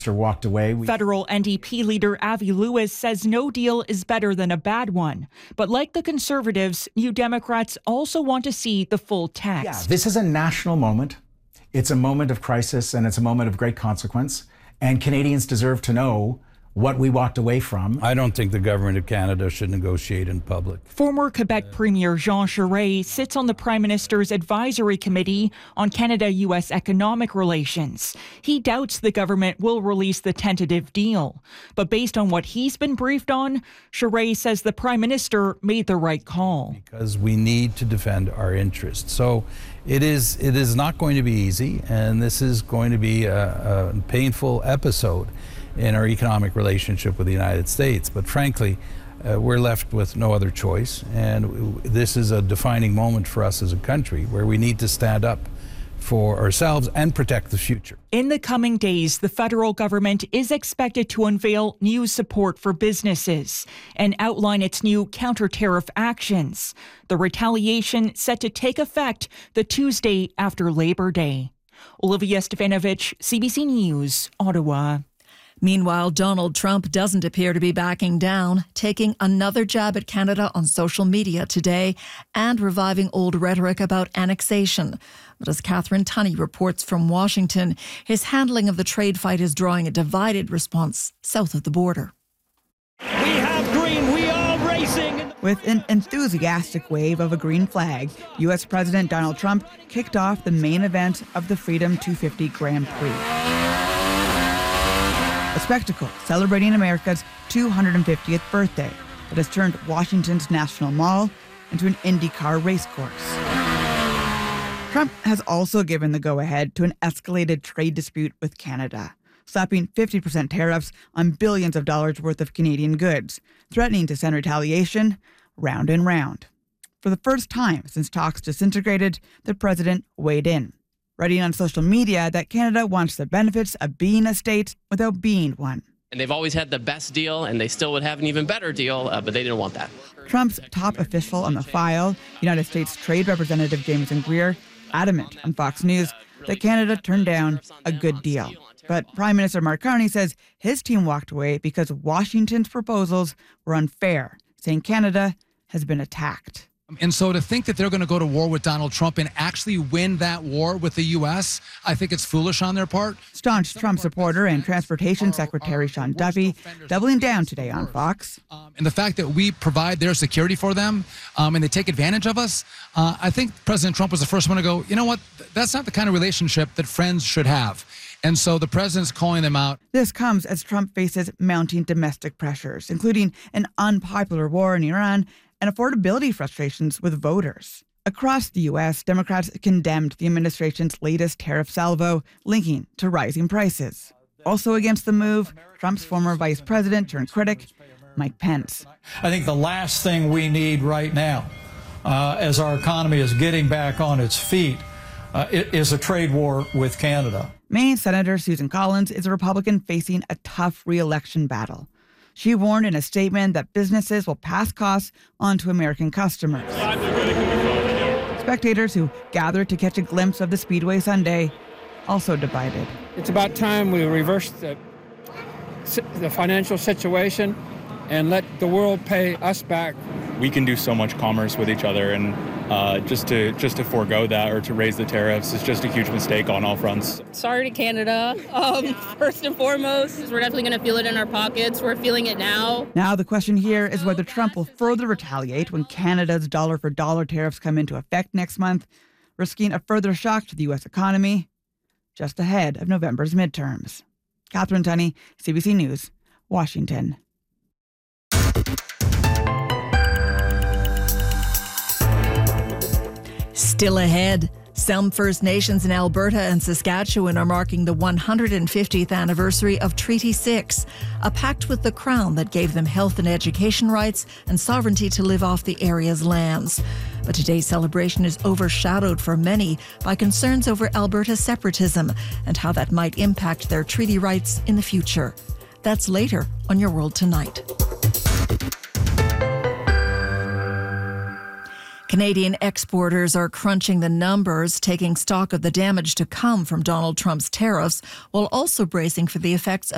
walked away. Federal NDP leader Avi Lewis says no deal is better than a bad one. But like the Conservatives, New Democrats also want to see the full text. Yeah, this is a national moment. It's a moment of crisis and it's a moment of great consequence. And Canadians deserve to know what we walked away from. I don't think the government of Canada should negotiate in public. Former Quebec Premier Jean Charest sits on the Prime Minister's Advisory Committee on Canada-U.S. economic relations. He doubts the government will release the tentative deal. But based on what he's been briefed on, Charest says the Prime Minister made the right call. Because we need to defend our interests. So it is not going to be easy, and this is going to be a painful episode in our economic relationship with the United States. But frankly, we're left with no other choice. And this is a defining moment for us as a country where we need to stand up for ourselves and protect the future. In the coming days, the federal government is expected to unveil new support for businesses and outline its new counter-tariff actions. The retaliation set to take effect the Tuesday after Labor Day. Olivia Stefanovich, CBC News, Ottawa. Meanwhile, Donald Trump doesn't appear to be backing down, taking another jab at Canada on social media today and reviving old rhetoric about annexation. But as Catherine Tunney reports from Washington, his handling of the trade fight is drawing a divided response south of the border. We have green. We are racing. With an enthusiastic wave of a green flag, U.S. President Donald Trump kicked off the main event of the Freedom 250 Grand Prix. A spectacle celebrating America's 250th birthday that has turned Washington's National Mall into an IndyCar racecourse. Trump has also given the go-ahead to an escalated trade dispute with Canada, slapping 50% tariffs on billions of dollars worth of Canadian goods, threatening to send retaliation round and round. For the first time since talks disintegrated, the president weighed in, writing on social media that Canada wants the benefits of being a state without being one. And they've always had the best deal, and they still would have an even better deal, but they didn't want that. Trump's top official on the file, United States Trade Representative Jameson Greer, adamant on Fox News that Canada turned down a good deal. But Prime Minister Mark Carney says his team walked away because Washington's proposals were unfair, saying Canada has been attacked. And so to think that they're going to go to war with Donald Trump and actually win that war with the U.S., I think it's foolish on their part. Staunch Trump supporter and Transportation Secretary Sean Duffy doubling down today on Fox. And the fact that we provide their security for them and they take advantage of us, I think President Trump was the first one to go, you know what, that's not the kind of relationship that friends should have. And so the president's calling them out. This comes as Trump faces mounting domestic pressures, including an unpopular war in Iran and affordability frustrations with voters. Across the U.S., Democrats condemned the administration's latest tariff salvo, linking to rising prices. Also against the move, Trump's former vice president turned critic, Mike Pence. I think the last thing we need right now, as our economy is getting back on its feet, is a trade war with Canada. Maine Senator Susan Collins is a Republican facing a tough re-election battle. She warned in a statement that businesses will pass costs on to American customers. Spectators who gathered to catch a glimpse of the Speedway Sunday also divided. It's about time we reverse the financial situation and let the world pay us back. We can do so much commerce with each other, and just to forego that or to raise the tariffs is just a huge mistake on all fronts. Sorry to Canada. First and foremost, we're definitely going to feel it in our pockets. We're feeling it now. Now the question here is whether Trump will further retaliate when Canada's dollar-for-dollar tariffs come into effect next month, risking a further shock to the U.S. economy just ahead of November's midterms. Catherine Tunney, CBC News, Washington. Still ahead, some First Nations in Alberta and Saskatchewan are marking the 150th anniversary of Treaty 6, a pact with the Crown that gave them health and education rights and sovereignty to live off the area's lands. But today's celebration is overshadowed for many by concerns over Alberta's separatism and how that might impact their treaty rights in the future. That's later on Your World Tonight. Canadian exporters are crunching the numbers, taking stock of the damage to come from Donald Trump's tariffs, while also bracing for the effects of